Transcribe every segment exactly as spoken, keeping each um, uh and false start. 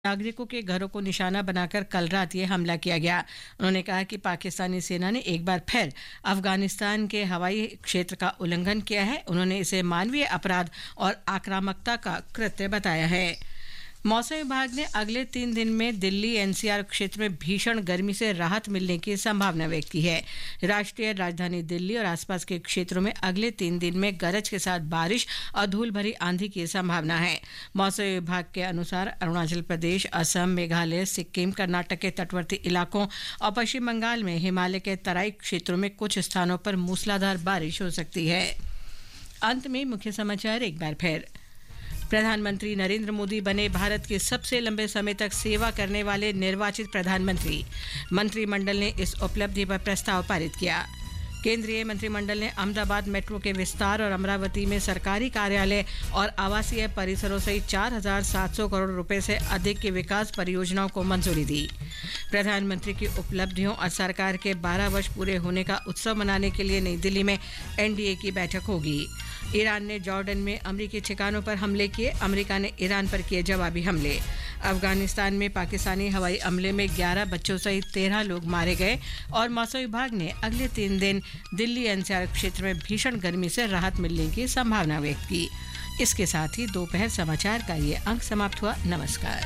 नागरिकों के घरों को निशाना बनाकर कल रात ये हमला किया गया। उन्होंने कहा कि पाकिस्तानी सेना ने एक बार फिर अफगानिस्तान के हवाई क्षेत्र का उल्लंघन किया है। उन्होंने इसे मानवीय अपराध और आक्रामकता का कृत्य बताया है। मौसम विभाग ने अगले तीन दिन में दिल्ली एनसीआर क्षेत्र में भीषण गर्मी से राहत मिलने की संभावना व्यक्त की है। राष्ट्रीय राजधानी दिल्ली और आसपास के क्षेत्रों में अगले तीन दिन में गरज के साथ बारिश और धूल भरी आंधी की संभावना है। मौसम विभाग के अनुसार अरुणाचल प्रदेश, असम, मेघालय, सिक्किम, कर्नाटक के तटवर्ती इलाकों और पश्चिम बंगाल में हिमालय के तराई क्षेत्रों में कुछ स्थानों पर मूसलाधार बारिश हो सकती है। अंत में मुख्य समाचार एक बार फिर। प्रधानमंत्री नरेंद्र मोदी बने भारत के सबसे लंबे समय तक सेवा करने वाले निर्वाचित प्रधानमंत्री। मंत्रिमंडल ने इस उपलब्धि पर प्रस्ताव पारित किया। केंद्रीय मंत्रिमंडल ने अहमदाबाद मेट्रो के विस्तार और अमरावती में सरकारी कार्यालय और आवासीय परिसरों सहित चार हजार सात सौ करोड़ रुपए से अधिक की विकास परियोजनाओं को मंजूरी दी। प्रधानमंत्री की उपलब्धियों और सरकार के बारह वर्ष पूरे होने का उत्सव मनाने के लिए नई दिल्ली में एनडीए की बैठक होगी। ईरान ने जॉर्डन में अमरीकी ठिकानों पर हमले किए। अमेरिका ने ईरान पर किए जवाबी हमले। अफगानिस्तान में पाकिस्तानी हवाई हमले में ग्यारह बच्चों सहित तेरह लोग मारे गए। और मौसम विभाग ने अगले तीन दिन दिल्ली एनसीआर क्षेत्र में भीषण गर्मी से राहत मिलने की संभावना व्यक्त की। इसके साथ ही दोपहर समाचार का ये अंक समाप्त हुआ। नमस्कार।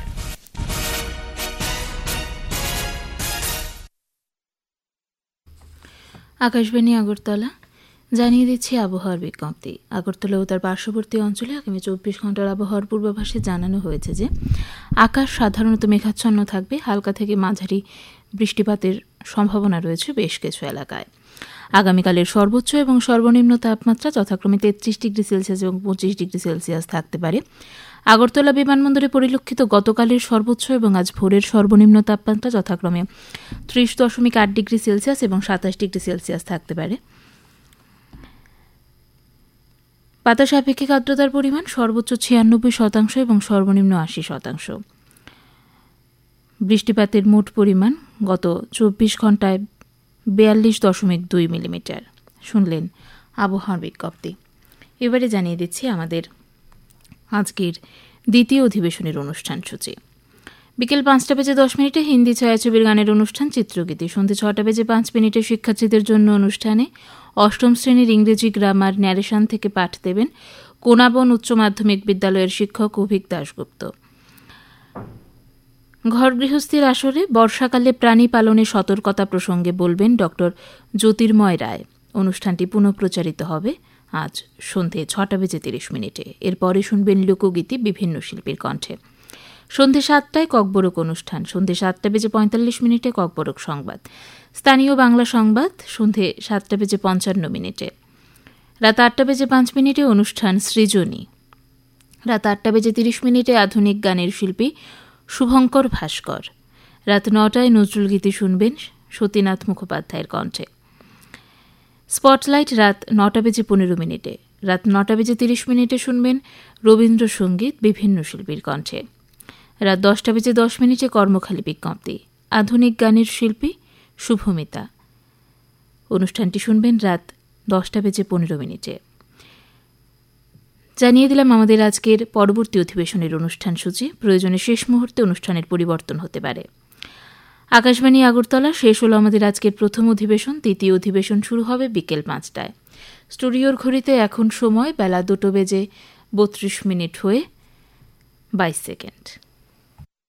आकाशवाणी আগরতলা জানিয়ে দিচ্ছি আবহাওয়ার বিজ্ঞপ্তি। আগরতলা ও তার পার্শ্ববর্তী অঞ্চলে আগামী চব্বিশ ঘন্টার আবহাওয়ার পূর্বাভাসে জানানো হয়েছে যে আকাশ সাধারণত মেঘাচ্ছন্ন থাকবে। হালকা থেকে মাঝারি বৃষ্টিপাতের সম্ভাবনা রয়েছে বেশ কিছু এলাকায়। আগামীকালের সর্বোচ্চ এবং সর্বনিম্ন তাপমাত্রা যথাক্রমে তেত্রিশ ডিগ্রি সেলসিয়াস এবং পঁচিশ ডিগ্রি সেলসিয়াস থাকতে পারে। আগরতলা বিমানবন্দরে পরিলক্ষিত গতকালের সর্বোচ্চ এবং আজ ভোরের সর্বনিম্ন তাপমাত্রা যথাক্রমে ত্রিশ দশমিক আট ডিগ্রি সেলসিয়াস এবং সাতাশ ডিগ্রি সেলসিয়াস থাকতে পারে। বাতাস আপেক্ষিক আর্দ্রতার পরিমাণ সর্বোচ্চ ছিয়ানব্বই শতাংশ এবং সর্বনিম্ন আশি শতাংশ। বৃষ্টিপাতের মোট পরিমাণ গত চব্বিশ ঘন্টায় বিয়াল্লিশ দশমিক দুই মিলিমিটার। শুনলেন আবহাওয়ার বিজ্ঞপ্তি। এবারে জানিয়ে দিচ্ছি আমাদের আজকের দ্বিতীয় অধিবেশনের অনুষ্ঠান সূচি। বিকেল পাঁচটা বেজে দশ মিনিটে হিন্দি ছায়াছবির গানের অনুষ্ঠান চিত্রগীতি। সন্ধ্যে ছটা বেজে পাঁচ মিনিটে শিক্ষার্থীদের জন্য অনুষ্ঠানে অষ্টম শ্রেণীর ইংরেজি গ্রামার ন্যারেশন থেকে পাঠ দেবেন কোনাবন উচ্চ মাধ্যমিক বিদ্যালয়ের শিক্ষক অভিক দাশগুপ্ত। ঘর গৃহস্থীর আসরে বর্ষাকালে প্রাণী পালনে সতর্কতা প্রসঙ্গে বলবেন ডক্টর জ্যোতির্ময় রায়। অনুষ্ঠানটি পুনঃপ্রচারিত হবে আজ সন্ধ্যে ছটা বেজে তিরিশ মিনিটে। এরপরে শুনবেন লোকগীতি বিভিন্ন শিল্পীর কণ্ঠে। সন্ধ্যে সাতটায় ককবরক অনুষ্ঠান। সন্ধ্যে সাতটা বেজে পঁয়তাল্লিশ মিনিটে ককবরক সংবাদ। স্থানীয় বাংলা সংবাদ সন্ধ্যে সাতটা বেজে পঞ্চান্ন মিনিটে। রাত আটটা বেজে পাঁচ মিনিটে অনুষ্ঠান সৃজনী। রাত আটটা বেজে তিরিশ মিনিটে আধুনিক গানের শিল্পী শুভঙ্কর ভাস্কর। রাত নটায় নজরুল গীতি শুনবেন সতীনাথ মুখোপাধ্যায়ের কণ্ঠে। স্পটলাইট রাত নটা বেজে পনেরো মিনিটে। রাত নটা বেজে তিরিশ মিনিটে শুনবেন রবীন্দ্রসঙ্গীত বিভিন্ন শিল্পীর কণ্ঠে। রাত দশটা বেজে দশ মিনিটে কর্মখালী বিজ্ঞপ্তি। আধুনিক গানের শিল্পী শুভমিতা। অনুষ্ঠানটি শুনবেন রাত দশটা বেজে পনেরো মিনিটে। জানিয়ে দিলাম আমাদের আজকের পরবর্তী অধিবেশনের অনুষ্ঠান সূচি। প্রয়োজনে শেষ মুহূর্তে অনুষ্ঠানের পরিবর্তন হতে পারে। আকাশবাণী আগরতলা শেষ হল আমাদের আজকের প্রথম অধিবেশন। দ্বিতীয় অধিবেশন শুরু হবে বিকেল পাঁচটায়। স্টুডিওর ঘড়িতে এখন সময় বেলা দুটো বেজে বত্রিশ মিনিট হয়ে বাইশ সেকেন্ড।